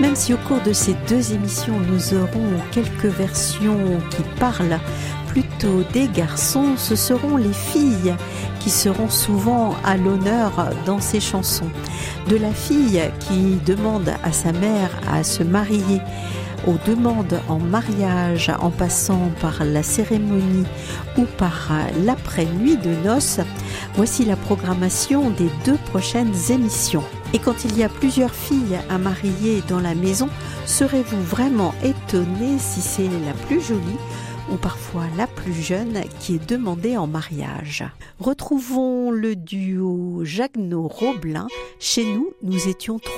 Même si au cours de ces 2 émissions, nous aurons quelques versions qui parlent plutôt des garçons, ce seront les filles qui seront souvent à l'honneur dans ces chansons. De la fille qui demande à sa mère à se marier, aux demandes en mariage, en passant par la cérémonie ou par l'après-nuit de noces, voici la programmation des 2 prochaines émissions. Et quand il y a plusieurs filles à marier dans la maison, serez-vous vraiment étonné si c'est la plus jolie ou parfois la plus jeune qui est demandée en mariage? Retrouvons le duo Jagneau-Roblin. Chez nous, nous étions 3.